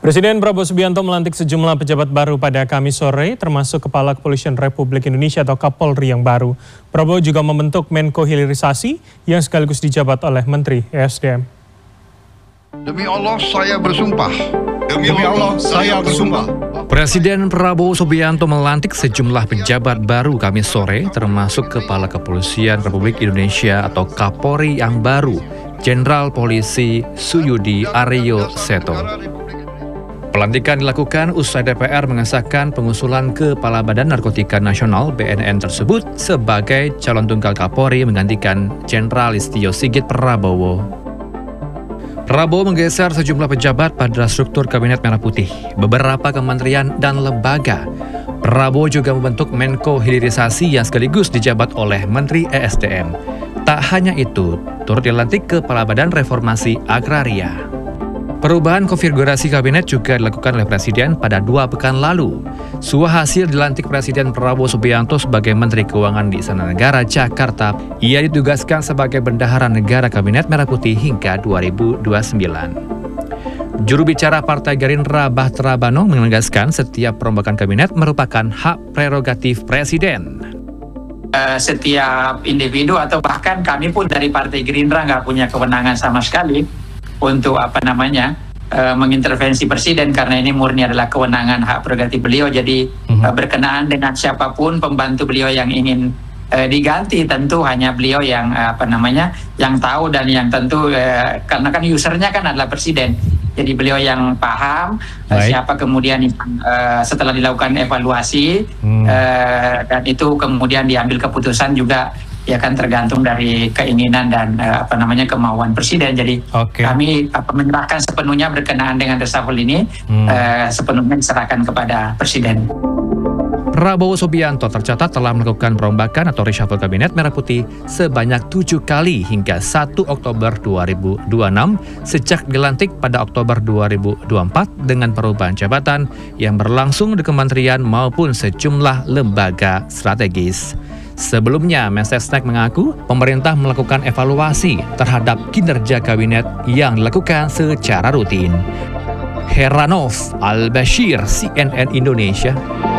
Presiden Prabowo Subianto melantik sejumlah pejabat baru pada Kamis sore, termasuk Kepala Kepolisian Republik Indonesia atau Kapolri yang baru. Prabowo juga membentuk Menko Hilirisasi yang sekaligus dijabat oleh Menteri ESDM. Demi Allah saya bersumpah. Demi Allah saya bersumpah. Presiden Prabowo Subianto melantik sejumlah pejabat baru Kamis sore, termasuk Kepala Kepolisian Republik Indonesia atau Kapolri yang baru, Jenderal Polisi Suyudi Aryo Seto. Pelantikan dilakukan usai DPR mengesahkan pengusulan Kepala Badan Narkotika Nasional (BNN) tersebut sebagai calon tunggal Kapolri menggantikan Jenderal Listio Sigit Prabowo. Prabowo menggeser sejumlah pejabat pada struktur Kabinet Merah Putih, beberapa kementerian dan lembaga. Prabowo juga membentuk Menko Hilirisasi yang sekaligus dijabat oleh Menteri ESDM. Tak hanya itu, turut dilantik Kepala Badan Reformasi Agraria. Perubahan konfigurasi kabinet juga dilakukan oleh Presiden pada 2 pekan lalu. Hasil dilantik Presiden Prabowo Subianto sebagai Menteri Keuangan di Istana Negara, Jakarta. Ia ditugaskan sebagai Bendahara Negara Kabinet Merah Putih hingga 2029. Juru bicara Partai Gerindra Bahtera Banong menegaskan setiap perombakan kabinet merupakan hak prerogatif Presiden. Setiap individu atau bahkan kami pun dari Partai Gerindra nggak punya kewenangan sama sekali untuk mengintervensi presiden, karena ini murni adalah kewenangan hak prerogatif beliau. Jadi berkenaan dengan siapapun pembantu beliau yang ingin diganti, tentu hanya beliau yang yang tahu dan yang tentu karena kan usernya kan adalah presiden. Jadi beliau yang paham siapa kemudian setelah dilakukan evaluasi dan itu kemudian diambil keputusan juga. Ya kan tergantung dari keinginan dan kemauan presiden. Jadi kami menyerahkan sepenuhnya berkenaan dengan reshuffle ini sepenuhnya diserahkan kepada presiden. Prabowo Subianto tercatat telah melakukan perombakan atau reshuffle Kabinet Merah Putih sebanyak 7 kali hingga 1 Oktober 2026 sejak dilantik pada Oktober 2024 dengan perubahan jabatan yang berlangsung di kementerian maupun sejumlah lembaga strategis. Sebelumnya, Mensesnek mengaku pemerintah melakukan evaluasi terhadap kinerja kabinet yang dilakukan secara rutin. Heranov Al-Bashir, CNN Indonesia.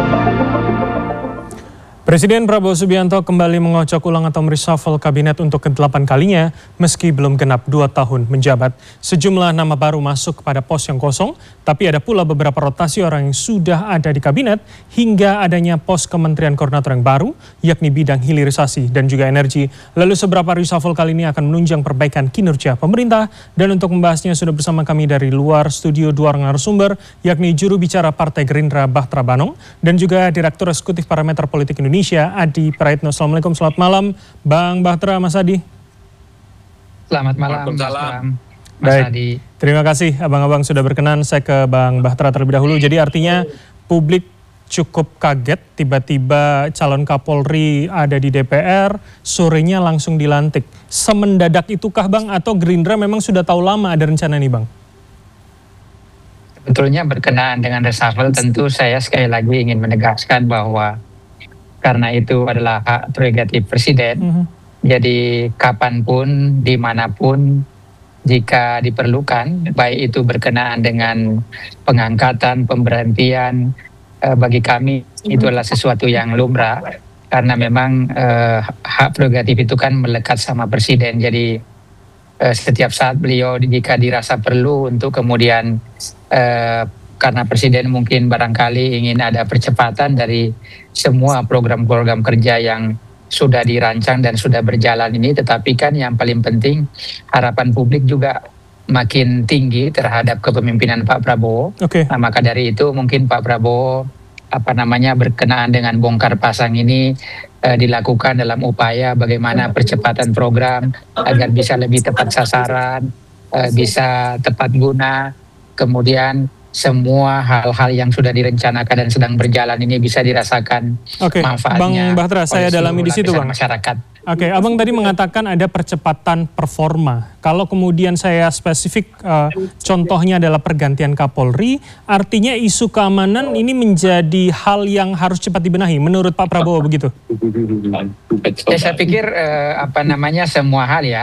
Presiden Prabowo Subianto kembali mengocok ulang atau mereshuffle kabinet untuk ke-8 kalinya meski belum genap 2 tahun menjabat. Sejumlah nama baru masuk kepada pos yang kosong, tapi ada pula beberapa rotasi orang yang sudah ada di kabinet hingga adanya pos kementerian koordinator yang baru, yakni bidang hilirisasi dan juga energi. Lalu seberapa reshuffle kali ini akan menunjang perbaikan kinerja pemerintah? Dan untuk membahasnya sudah bersama kami dari luar studio 2 orang narasumber, yakni juru bicara Partai Gerindra Bahtera Banong dan juga Direktur Eksekutif Parameter Politik Indonesia Adi Praitno. Assalamualaikum, selamat malam Bang Bahtera, Mas Adi. Selamat malam Mas Baik. Adi. Terima kasih abang-abang sudah berkenan. Saya ke Bang Bahtera terlebih dahulu. Jadi artinya publik cukup kaget tiba-tiba calon Kapolri ada di DPR, sorenya langsung dilantik. Semendadak itukah Bang, atau Gerindra memang sudah tahu lama ada rencana ini Bang? Sebetulnya berkenaan dengan reshuffle, tentu saya sekali lagi ingin menegaskan bahwa karena itu adalah hak prerogatif presiden. Jadi kapanpun, dimanapun, jika diperlukan, baik itu berkenaan dengan pengangkatan, pemberhentian, bagi kami itu adalah sesuatu yang lumrah. Karena memang hak prerogatif itu kan melekat sama presiden. Jadi setiap saat beliau jika dirasa perlu untuk kemudian karena presiden mungkin barangkali ingin ada percepatan dari semua program-program kerja yang sudah dirancang dan sudah berjalan ini, tetapi kan yang paling penting harapan publik juga makin tinggi terhadap kepemimpinan Pak Prabowo. Nah, maka dari itu mungkin Pak Prabowo berkenaan dengan bongkar pasang ini dilakukan dalam upaya bagaimana percepatan program agar bisa lebih tepat sasaran, bisa tepat guna, kemudian semua hal-hal yang sudah direncanakan dan sedang berjalan ini bisa dirasakan manfaatnya. Bang Bahtera, saya dalami di situ Bang. Masyarakat. Abang tadi mengatakan ada percepatan performa. Kalau kemudian saya spesifik contohnya adalah pergantian Kapolri, artinya isu keamanan ini menjadi hal yang harus cepat dibenahi menurut Pak Prabowo begitu? Ya, saya pikir semua hal ya.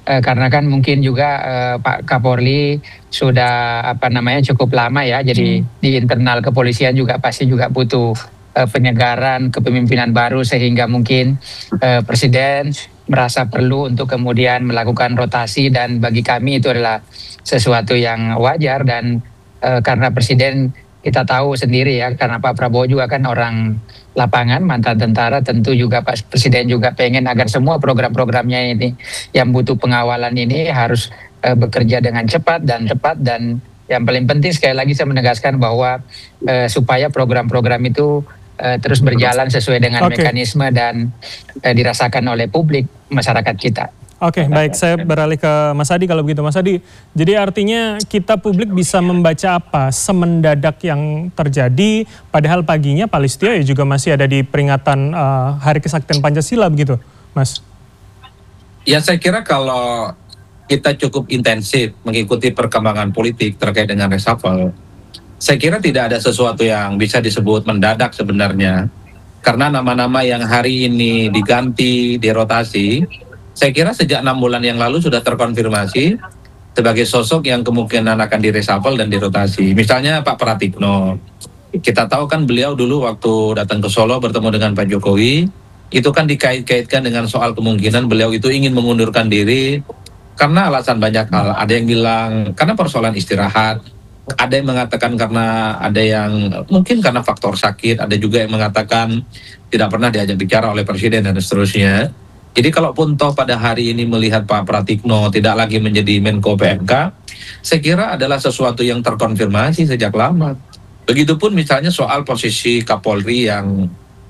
karena kan mungkin juga Pak Kapolri sudah cukup lama ya, jadi di internal kepolisian juga pasti juga butuh penyegaran kepemimpinan baru, sehingga mungkin Presiden merasa perlu untuk kemudian melakukan rotasi, dan bagi kami itu adalah sesuatu yang wajar. Dan karena Presiden kita tahu sendiri ya, karena Pak Prabowo juga kan orang lapangan, mantan tentara, tentu juga Pak Presiden juga pengen agar semua program-programnya ini yang butuh pengawalan ini harus bekerja dengan cepat dan tepat. Dan yang paling penting sekali lagi saya menegaskan bahwa supaya program-program itu terus berjalan sesuai dengan mekanisme dan dirasakan oleh publik masyarakat kita. Oke, baik, saya beralih ke Mas Adi kalau begitu. Mas Adi, jadi artinya kita publik bisa membaca apa semendadak yang terjadi, padahal paginya Pak Listio ya juga masih ada di peringatan Hari Kesaktian Pancasila begitu, Mas? Ya, saya kira kalau kita cukup intensif mengikuti perkembangan politik terkait dengan reshuffle, saya kira tidak ada sesuatu yang bisa disebut mendadak sebenarnya. Karena nama-nama yang hari ini diganti, dirotasi, saya kira sejak 6 bulan yang lalu sudah terkonfirmasi sebagai sosok yang kemungkinan akan direshuffle dan dirotasi. Misalnya Pak Pratikno, kita tahu kan beliau dulu waktu datang ke Solo bertemu dengan Pak Jokowi, itu kan dikait-kaitkan dengan soal kemungkinan beliau itu ingin mengundurkan diri karena alasan banyak hal. Ada yang bilang karena persoalan istirahat, ada yang mengatakan karena ada yang mungkin karena faktor sakit, ada juga yang mengatakan tidak pernah diajak bicara oleh Presiden dan seterusnya. Jadi kalaupun toh pada hari ini melihat Pak Pratikno tidak lagi menjadi Menko PMK, saya kira adalah sesuatu yang terkonfirmasi sejak lama. Begitupun misalnya soal posisi Kapolri yang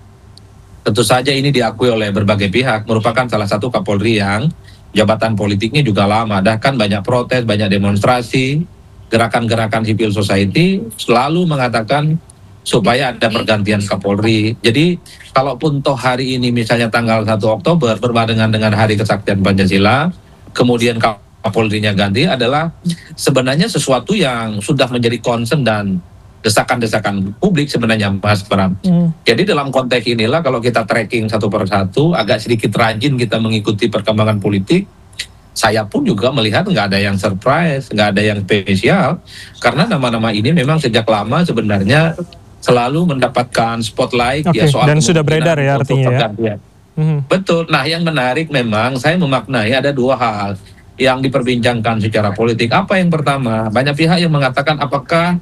tentu saja ini diakui oleh berbagai pihak, merupakan salah satu Kapolri yang jabatan politiknya juga lama. Bahkan banyak protes, banyak demonstrasi, gerakan-gerakan civil society selalu mengatakan supaya ada pergantian Kapolri. Jadi kalaupun toh hari ini misalnya tanggal 1 Oktober berbarengan dengan Hari Kesaktian Pancasila, kemudian Kapolrinya ganti, adalah sebenarnya sesuatu yang sudah menjadi concern dan desakan-desakan publik sebenarnya, Mas Pram. Jadi dalam konteks inilah kalau kita tracking satu persatu, agak sedikit rajin kita mengikuti perkembangan politik, saya pun juga melihat nggak ada yang surprise, nggak ada yang spesial, karena nama-nama ini memang sejak lama sebenarnya selalu mendapatkan spotlight ya soal dan sudah beredar ya artinya ya. Betul. Nah, yang menarik memang saya memaknai ada dua hal yang diperbincangkan secara politik. Apa yang pertama? Banyak pihak yang mengatakan apakah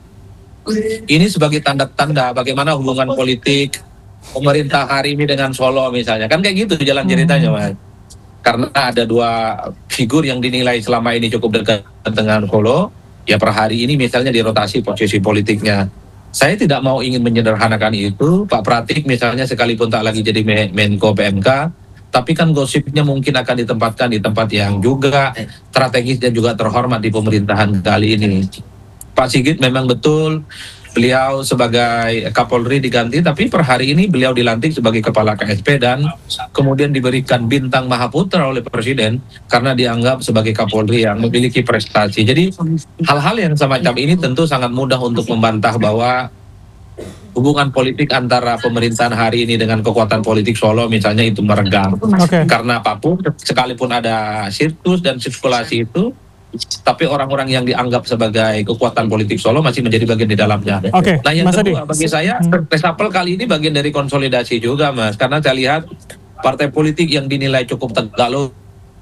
ini sebagai tanda-tanda bagaimana hubungan politik pemerintah hari ini dengan Solo misalnya. Kan kayak gitu jalan ceritanya, Mas. Karena ada dua figur yang dinilai selama ini cukup dekat dengan Solo, ya per hari ini misalnya dirotasi posisi politiknya. Saya tidak mau ingin menyederhanakan itu. Pak Pratik misalnya sekalipun tak lagi jadi Menko PMK, tapi kan gosipnya mungkin akan ditempatkan di tempat yang juga strategis dan juga terhormat di pemerintahan kali ini. Pak Sigit memang betul beliau sebagai Kapolri diganti, tapi per hari ini beliau dilantik sebagai Kepala KSP dan kemudian diberikan bintang Mahaputra oleh Presiden karena dianggap sebagai Kapolri yang memiliki prestasi. Jadi hal-hal yang semacam ini tentu sangat mudah untuk membantah bahwa hubungan politik antara pemerintahan hari ini dengan kekuatan politik Solo misalnya itu meregang. Karena apapun, sekalipun ada sirkus dan sirkulasi itu, tapi orang-orang yang dianggap sebagai kekuatan politik Solo masih menjadi bagian di dalamnya. Nah, yang kedua bagi saya reshuffle kali ini bagian dari konsolidasi juga, Mas, karena saya lihat partai politik yang dinilai cukup tegak lurus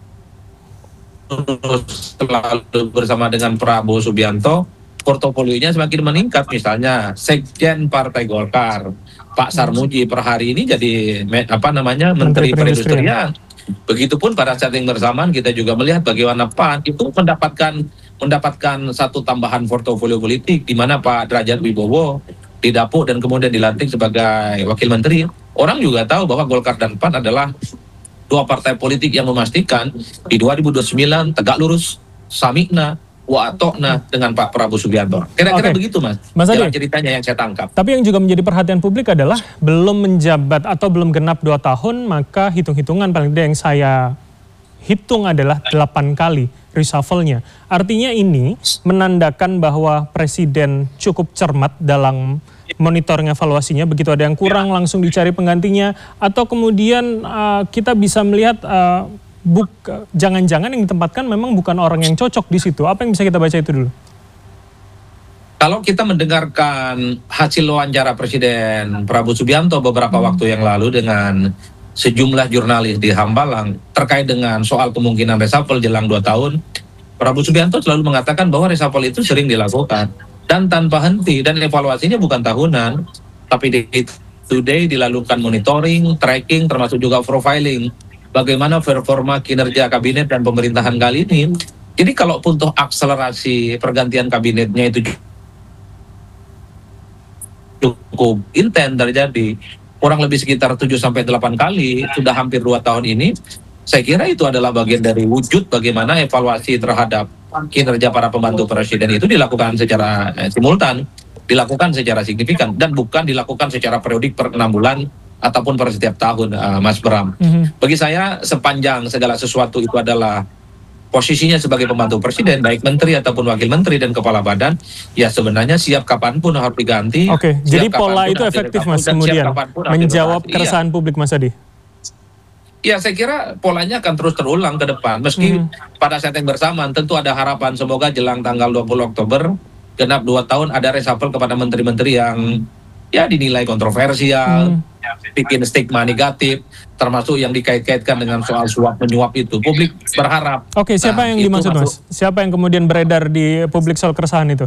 selalu bersama dengan Prabowo Subianto, portofolionya semakin meningkat. Misalnya Sekjen Partai Golkar Pak Sarmuji per hari ini jadi Menteri Perindustrian. Begitupun pada saat yang bersamaan kita juga melihat bagaimana PAN itu mendapatkan satu tambahan portofolio politik, di mana Pak Derajat Wibowo didapuk dan kemudian dilantik sebagai wakil menteri. Orang juga tahu bahwa Golkar dan PAN adalah dua partai politik yang memastikan di 2029 tegak lurus, samikna, wa'atokna dengan Pak Prabowo Subianto. Kira-kira begitu, Mas jalan ceritanya yang saya tangkap. Tapi yang juga menjadi perhatian publik adalah belum menjabat atau belum genap 2 tahun, maka hitung-hitungan paling tidak yang saya hitung adalah 8 kali reshuffle-nya. Artinya ini menandakan bahwa Presiden cukup cermat dalam monitoring evaluasinya, begitu ada yang kurang langsung dicari penggantinya, atau kemudian kita bisa melihat jangan-jangan yang ditempatkan memang bukan orang yang cocok di situ. Apa yang bisa kita baca itu dulu? Kalau kita mendengarkan hasil wawancara Presiden Prabowo Subianto beberapa waktu yang lalu dengan sejumlah jurnalis di Hambalang terkait dengan soal kemungkinan reshuffle jelang 2 tahun, Prabowo Subianto selalu mengatakan bahwa reshuffle itu sering dilakukan dan tanpa henti, dan evaluasinya bukan tahunan, tapi day-to-day dilakukan monitoring, tracking, termasuk juga profiling bagaimana performa kinerja kabinet dan pemerintahan kali ini. Jadi kalau untuk akselerasi pergantian kabinetnya itu cukup intens terjadi, kurang lebih sekitar 7-8 kali, sudah hampir 2 tahun ini, saya kira itu adalah bagian dari wujud bagaimana evaluasi terhadap kinerja para pembantu presiden itu dilakukan secara simultan, dilakukan secara signifikan, dan bukan dilakukan secara periodik per 6 bulan ataupun per setiap tahun, Mas Bram. Bagi saya, sepanjang segala sesuatu itu adalah posisinya sebagai pembantu presiden, baik menteri ataupun wakil menteri dan kepala badan, ya sebenarnya siap kapanpun harus diganti. Oke, jadi pola itu efektif, Mas, kemudian menjawab keresahan publik, Mas Adi? Ya, saya kira polanya akan terus terulang ke depan. Meski pada saat yang bersamaan tentu ada harapan semoga jelang tanggal 20 Oktober, genap 2 tahun, ada reshuffle kepada menteri-menteri yang ya dinilai kontroversial, bikin stigma negatif, termasuk yang dikait-kaitkan dengan soal suap menyuap itu. Publik berharap. Oke, siapa yang dimaksud, Mas? Siapa yang kemudian beredar di publik soal keresahan itu?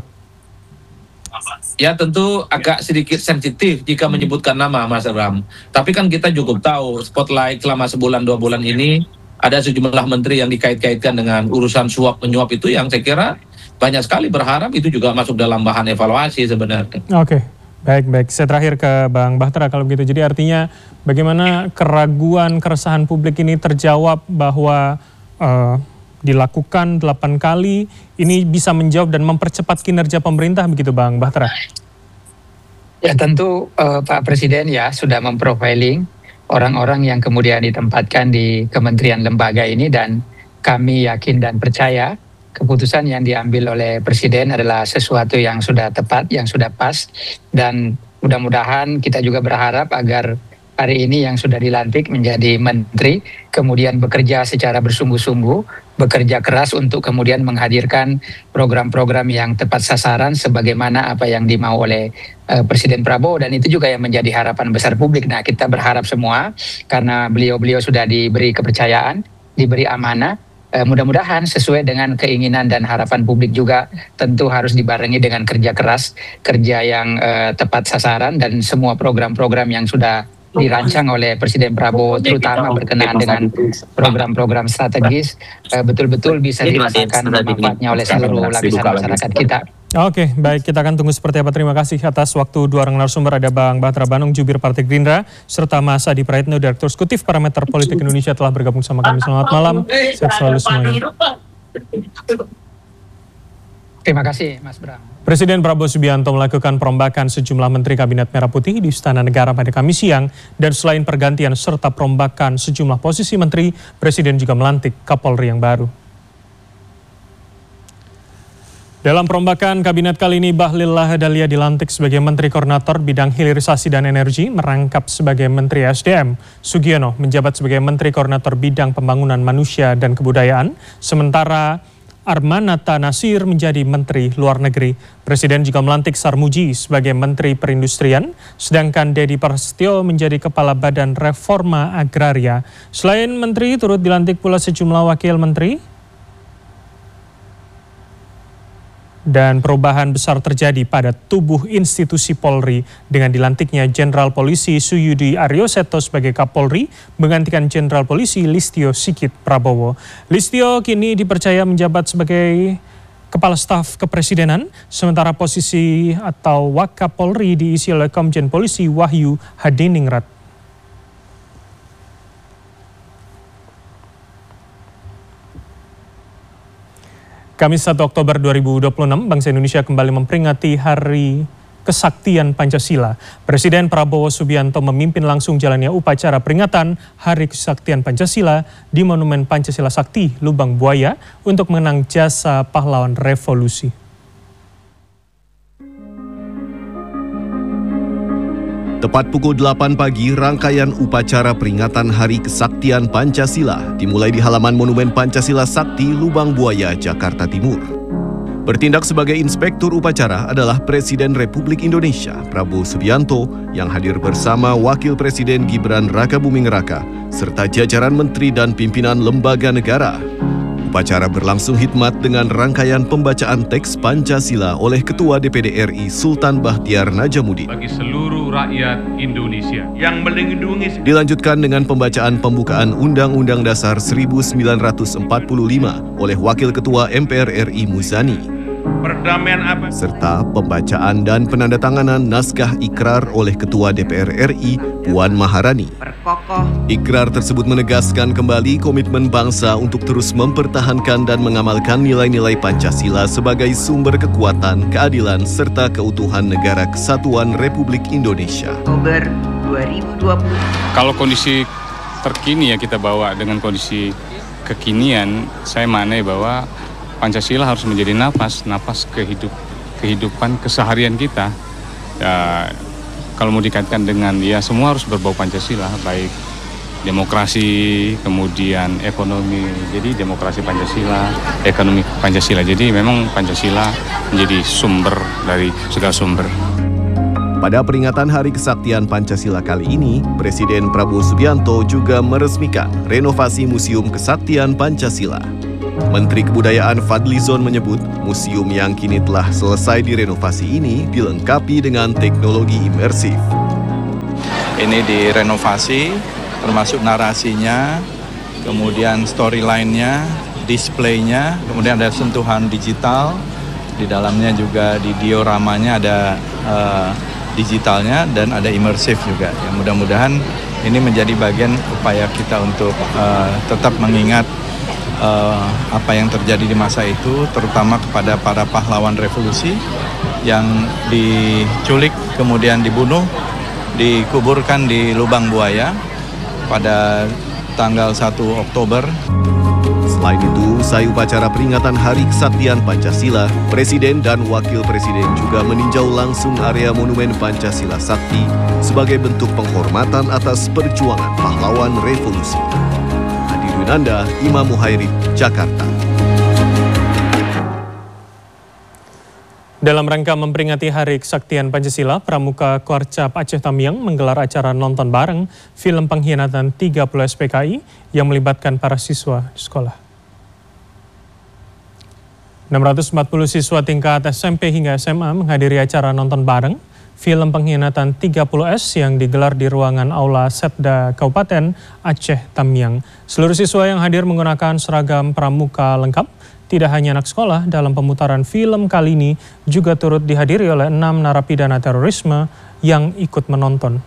Ya tentu agak sedikit sensitif jika menyebutkan nama, Mas Ram. Tapi kan kita cukup tahu spotlight selama sebulan 2 bulan ini ada sejumlah menteri yang dikait-kaitkan dengan urusan suap menyuap itu, yang saya kira banyak sekali berharap itu juga masuk dalam bahan evaluasi sebenarnya. Oke. Baik. Saya terakhir ke Bang Bahtera kalau begitu. Jadi artinya bagaimana keraguan, keresahan publik ini terjawab bahwa dilakukan 8 kali, ini bisa menjawab dan mempercepat kinerja pemerintah, begitu Bang Bahtera? Ya tentu Pak Presiden ya sudah memprofiling orang-orang yang kemudian ditempatkan di kementerian lembaga ini, dan kami yakin dan percaya keputusan yang diambil oleh Presiden adalah sesuatu yang sudah tepat, yang sudah pas, dan mudah-mudahan kita juga berharap agar hari ini yang sudah dilantik menjadi menteri kemudian bekerja secara bersungguh-sungguh, bekerja keras untuk kemudian menghadirkan program-program yang tepat sasaran sebagaimana apa yang dimau oleh Presiden Prabowo, dan itu juga yang menjadi harapan besar publik. Nah, kita berharap semua karena beliau-beliau sudah diberi kepercayaan, diberi amanah, mudah-mudahan sesuai dengan keinginan dan harapan publik juga tentu harus dibarengi dengan kerja keras, kerja yang tepat sasaran, dan semua program-program yang sudah dirancang oleh Presiden Prabowo terutama berkenaan dengan program-program strategis betul-betul bisa dirasakan manfaatnya oleh seluruh lapisan masyarakat kita. Oke, baik, kita akan tunggu seperti apa. Terima kasih atas waktu 2 orang narasumber, ada Bang Bahtera Banung, jubir Partai Gerindra, serta Mas Adi Praetno, Direktur Eksekutif Parameter Politik Indonesia, telah bergabung sama kami. Selamat malam, sehat selalu semuanya. Terima kasih, Mas Bram. Presiden Prabowo Subianto melakukan perombakan sejumlah Menteri Kabinet Merah Putih di Istana Negara pada Kamis siang, dan selain pergantian serta perombakan sejumlah posisi menteri, Presiden juga melantik Kapolri yang baru. Dalam perombakan kabinet kali ini, Bahlil Lahadalia dilantik sebagai Menteri Koordinator Bidang Hilirisasi dan Energi, merangkap sebagai Menteri SDM. Sugiono menjabat sebagai Menteri Koordinator Bidang Pembangunan Manusia dan Kebudayaan, sementara Armanata Nasir menjadi Menteri Luar Negeri. Presiden juga melantik Sarmuji sebagai Menteri Perindustrian, sedangkan Dedi Prasetyo menjadi Kepala Badan Reforma Agraria. Selain menteri, turut dilantik pula sejumlah wakil menteri. Dan perubahan besar terjadi pada tubuh institusi Polri dengan dilantiknya Jenderal Polisi Suyudi Aryoseto sebagai Kapolri, menggantikan Jenderal Polisi Listio Sigit Prabowo. Listio kini dipercaya menjabat sebagai Kepala Staf Kepresidenan, sementara posisi atau Wakapolri diisi oleh Komjen Polisi Wahyu Hadiningrat. Kamis 1 Oktober 2026, bangsa Indonesia kembali memperingati Hari Kesaktian Pancasila. Presiden Prabowo Subianto memimpin langsung jalannya upacara peringatan Hari Kesaktian Pancasila di Monumen Pancasila Sakti, Lubang Buaya, untuk mengenang jasa pahlawan revolusi. Tepat pukul 8 pagi, rangkaian upacara peringatan Hari Kesaktian Pancasila dimulai di halaman Monumen Pancasila Sakti, Lubang Buaya, Jakarta Timur. Bertindak sebagai inspektur upacara adalah Presiden Republik Indonesia, Prabowo Subianto, yang hadir bersama Wakil Presiden Gibran Rakabuming Raka, serta jajaran menteri dan pimpinan lembaga negara. Upacara berlangsung hikmat dengan rangkaian pembacaan teks Pancasila oleh Ketua DPD RI Sultan Bahtiar Najamuddin. Bagi seluruh rakyat Indonesia yang melindungi. Dilanjutkan dengan pembacaan pembukaan Undang-Undang Dasar 1945 oleh Wakil Ketua MPR RI Muzani. Perdamaian apa? Serta pembacaan dan penandatanganan naskah ikrar oleh Ketua DPR RI Puan Maharani. Ikrar tersebut menegaskan kembali komitmen bangsa untuk terus mempertahankan dan mengamalkan nilai-nilai Pancasila sebagai sumber kekuatan, keadilan, serta keutuhan Negara Kesatuan Republik Indonesia. Oktober 2020. Kalau kondisi terkini ya kita bawa dengan kondisi kekinian, saya maknai bahwa Pancasila harus menjadi napas kehidupan keseharian kita. Ya, kalau mau dikaitkan dengan ya semua harus berbau Pancasila, baik demokrasi, kemudian ekonomi. Jadi demokrasi Pancasila, ekonomi Pancasila. Jadi memang Pancasila menjadi sumber dari segala sumber. Pada peringatan Hari Kesaktian Pancasila kali ini, Presiden Prabowo Subianto juga meresmikan renovasi Museum Kesaktian Pancasila. Menteri Kebudayaan Fadlizon menyebut museum yang kini telah selesai direnovasi ini dilengkapi dengan teknologi imersif. Ini direnovasi, termasuk narasinya, kemudian storyline-nya, display-nya, kemudian ada sentuhan digital, di dalamnya juga di dioramanya ada digitalnya dan ada imersif juga. Ya, mudah-mudahan ini menjadi bagian upaya kita untuk tetap mengingat apa yang terjadi di masa itu, terutama kepada para pahlawan revolusi yang diculik, kemudian dibunuh, dikuburkan di Lubang Buaya pada tanggal 1 Oktober. Selain itu, usai upacara peringatan Hari Kesaktian Pancasila, Presiden dan Wakil Presiden juga meninjau langsung area Monumen Pancasila Sakti sebagai bentuk penghormatan atas perjuangan pahlawan revolusi. Nanda, Imam Muhairib, Jakarta. Dalam rangka memperingati Hari Kesaktian Pancasila, Pramuka Koarcap Aceh Tamiang menggelar acara nonton bareng film pengkhianatan 30 SPKI yang melibatkan para siswa di sekolah. 640 siswa tingkat SMP hingga SMA menghadiri acara nonton bareng film pengkhianatan 30S yang digelar di ruangan Aula Setda Kabupaten Aceh Tamiang. Seluruh siswa yang hadir menggunakan seragam pramuka lengkap. Tidak hanya anak sekolah, dalam pemutaran film kali ini juga turut dihadiri oleh 6 narapidana terorisme yang ikut menonton.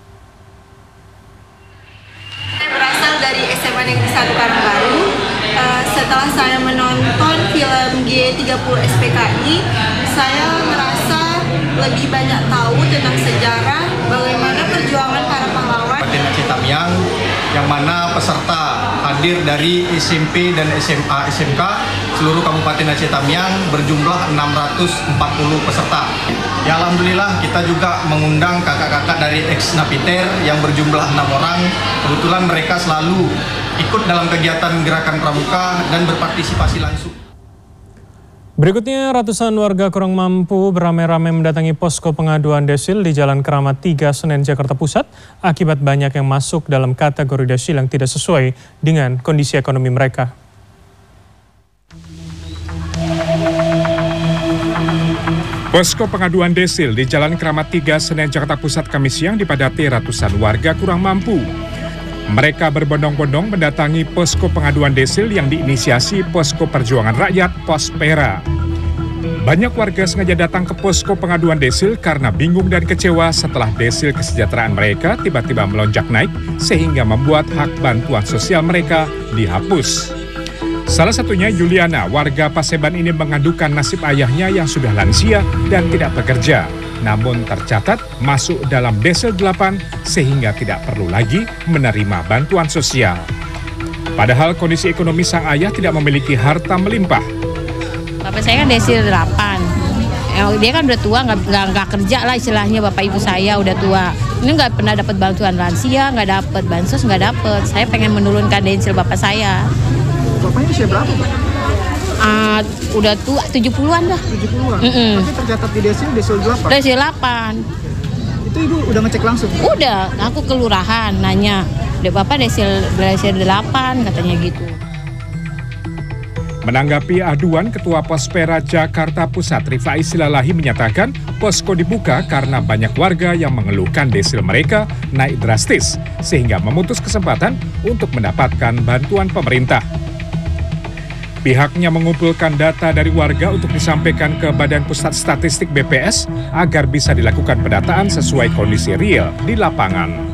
Saya berasal dari SMA Negeri 1 Karangbaru. Setelah saya menonton film G30 SPKI, saya merasa lebih banyak tahu tentang sejarah, bagaimana perjuangan para pahlawan. Kabupaten Aceh Tamiang, yang mana peserta hadir dari SMP dan SMA SMK seluruh Kabupaten Aceh Tamiang berjumlah 640 peserta. Ya, alhamdulillah kita juga mengundang kakak-kakak dari ex-napiter yang berjumlah 6 orang. Kebetulan mereka selalu ikut dalam kegiatan gerakan pramuka dan berpartisipasi langsung. Berikutnya, ratusan warga kurang mampu beramai-ramai mendatangi posko pengaduan desil di Jalan Keramat 3 Senen, Jakarta Pusat akibat banyak yang masuk dalam kategori desil yang tidak sesuai dengan kondisi ekonomi mereka. Posko pengaduan desil di Jalan Keramat 3 Senen, Jakarta Pusat Kamis siang dipadati ratusan warga kurang mampu. Mereka berbondong-bondong mendatangi posko pengaduan desil yang diinisiasi Posko Perjuangan Rakyat Pospera. Banyak warga sengaja datang ke posko pengaduan desil karena bingung dan kecewa setelah desil kesejahteraan mereka tiba-tiba melonjak naik sehingga membuat hak bantuan sosial mereka dihapus. Salah satunya Yuliana, warga Paseban ini mengadukan nasib ayahnya yang sudah lansia dan tidak bekerja. Namun tercatat masuk dalam desil 8 sehingga tidak perlu lagi menerima bantuan sosial. Padahal kondisi ekonomi sang ayah tidak memiliki harta melimpah. Bapak saya kan desil 8. Dia kan udah tua, nggak kerja lah istilahnya, bapak ibu saya udah tua. Ini nggak pernah dapat bantuan lansia, nggak dapat bansos, nggak dapat. Saya pengen menurunkan desil bapak saya. Bapaknya usia berapa, Pak? Udah tua, 70-an dah. 70-an? Tapi tercatat di desil 8? Desil 8. Itu Ibu udah ngecek langsung? Udah, aku kelurahan nanya. Bapak desil 8 katanya gitu. Menanggapi aduan, Ketua Pospera Jakarta Pusat Rifai Silalahi menyatakan posko dibuka karena banyak warga yang mengeluhkan desil mereka naik drastis, sehingga memutus kesempatan untuk mendapatkan bantuan pemerintah. Pihaknya mengumpulkan data dari warga untuk disampaikan ke Badan Pusat Statistik BPS agar bisa dilakukan pendataan sesuai kondisi real di lapangan.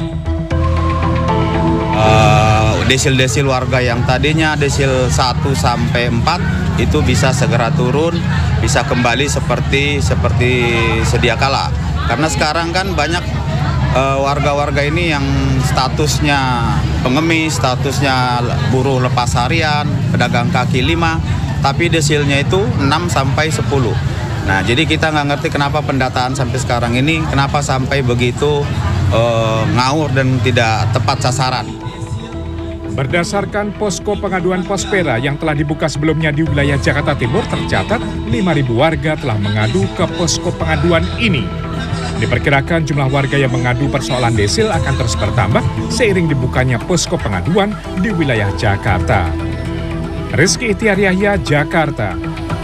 Desil-desil warga yang tadinya desil 1 sampai 4 itu bisa segera turun, bisa kembali seperti sedia kala. Karena sekarang kan banyak warga-warga ini yang statusnya pengemis, statusnya buruh lepas harian, pedagang kaki 5, tapi desilnya itu 6 sampai 10. Nah, jadi kita nggak ngerti kenapa pendataan sampai sekarang ini, kenapa sampai begitu ngawur dan tidak tepat sasaran. Berdasarkan posko pengaduan Pospera yang telah dibuka sebelumnya di wilayah Jakarta Timur, tercatat 5.000 warga telah mengadu ke posko pengaduan ini. Diperkirakan jumlah warga yang mengadu persoalan desil akan terus bertambah seiring dibukanya posko pengaduan di wilayah Jakarta. Rizky Ihtiar Yahya, Jakarta.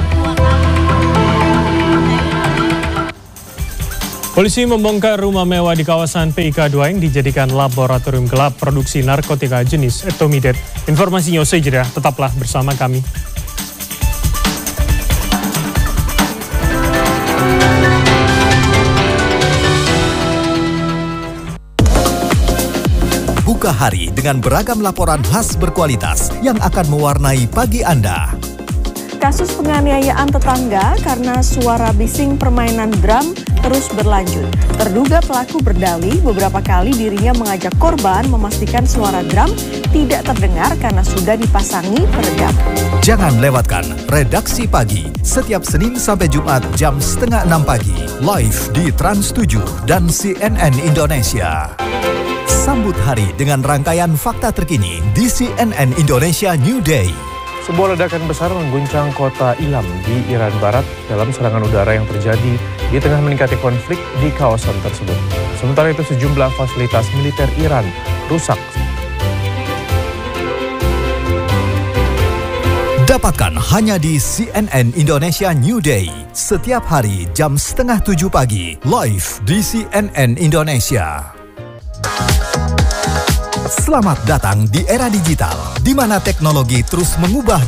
Polisi membongkar rumah mewah di kawasan PIK 2 yang dijadikan laboratorium gelap produksi narkotika jenis Etomidet. Informasinya usai jeda, tetaplah bersama kami. Buka hari dengan beragam laporan khas berkualitas yang akan mewarnai pagi Anda. Kasus penganiayaan tetangga karena suara bising permainan drum terus berlanjut. Terduga pelaku berdalih beberapa kali dirinya mengajak korban memastikan suara drum tidak terdengar karena sudah dipasangi peredam. Jangan lewatkan Redaksi Pagi setiap Senin sampai Jumat jam 5:30 pagi live di Trans 7 dan CNN Indonesia. Sambut hari dengan rangkaian fakta terkini di CNN Indonesia New Day. Sebuah ledakan besar mengguncang kota Ilam di Iran Barat dalam serangan udara yang terjadi di tengah meningkatnya konflik di kawasan tersebut. Sementara itu sejumlah fasilitas militer Iran rusak. Dapatkan hanya di CNN Indonesia New Day setiap hari jam 6:30 pagi live di CNN Indonesia. Selamat datang di era digital, di mana teknologi terus mengubah